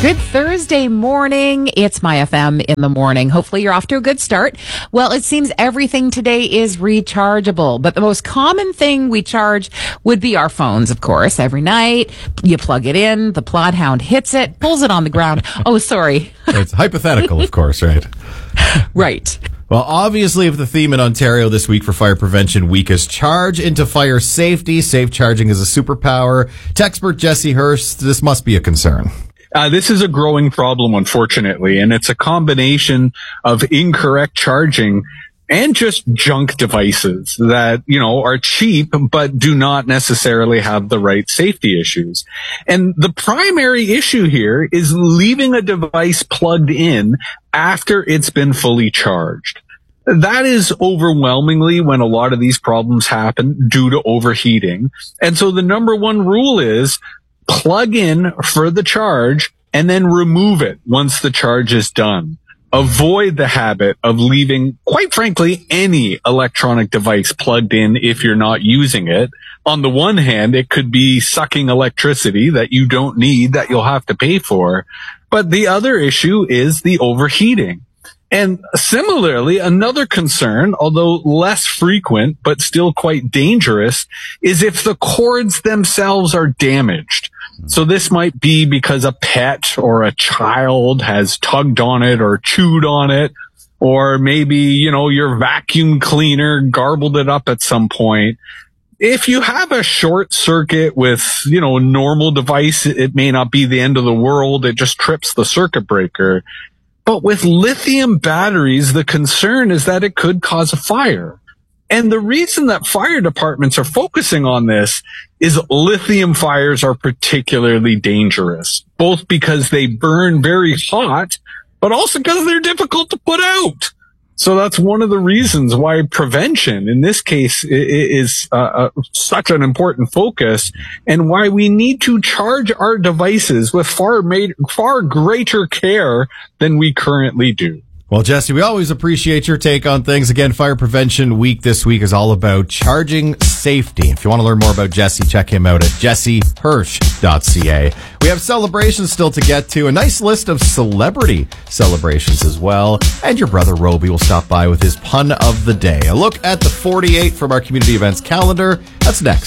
Good Thursday morning. It's My FM in the morning. Hopefully you're off to a good start. Well, it seems everything today is rechargeable, but the most common thing we charge would be our phones, of course. Every night, you plug it in, the Plodhound hits it, pulls it on the ground. Oh, sorry. It's hypothetical, of course, right? Right. Well, obviously, if the theme in Ontario this week for Fire Prevention Week is charge into fire safety, safe charging is a superpower. Techspert Jesse Hirsch, this must be a concern. This is a growing problem, unfortunately, and it's a combination of incorrect charging and just junk devices that, are cheap, but do not necessarily have the right safety issues. And the primary issue here is leaving a device plugged in after it's been fully charged. That is overwhelmingly when a lot of these problems happen due to overheating. And so the number one rule is plug in for the charge and then remove it once the charge is done. Avoid the habit of leaving, quite frankly, any electronic device plugged in if you're not using it. On the one hand, it could be sucking electricity that you don't need that you'll have to pay for. But the other issue is the overheating. And similarly, another concern, although less frequent but still quite dangerous, is if the cords themselves are damaged. So this might be because a pet or a child has tugged on it or chewed on it, or maybe, your vacuum cleaner garbled it up at some point. If you have a short circuit with, a normal device, it may not be the end of the world. It just trips the circuit breaker. But with lithium batteries, the concern is that it could cause a fire. And the reason that fire departments are focusing on this is lithium fires are particularly dangerous, both because they burn very hot, but also because they're difficult to put out. So that's one of the reasons why prevention in this case is such an important focus, and why we need to charge our devices with far greater care than we currently do. Well, Jesse, we always appreciate your take on things. Again, Fire Prevention Week this week is all about charging safety. If you want to learn more about Jesse, check him out at jessehirsch.ca. We have celebrations still to get to, a nice list of celebrity celebrations as well. And your brother Roby will stop by with his pun of the day. A look at the 48 from our community events calendar. That's next.